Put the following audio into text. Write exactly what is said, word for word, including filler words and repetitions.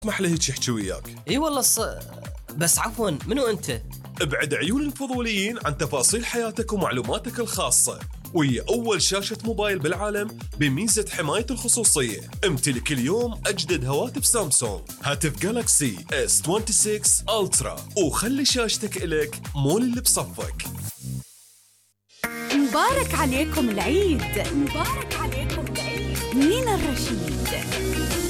اسمح لي هيك يحكي وياك. اي والله ص... بس عفوا منو انت؟ ابعد عيون الفضوليين عن تفاصيل حياتك ومعلوماتك الخاصة، وهي أول شاشة موبايل بالعالم بميزة حماية الخصوصية. امتلك اليوم أجدد هواتف سامسونج، هاتف جالاكسي إس ستة وعشرين ألترا، وخلي شاشتك إلك مول اللي بصفك. مبارك عليكم العيد، مبارك عليكم العيد. مين الرشيد؟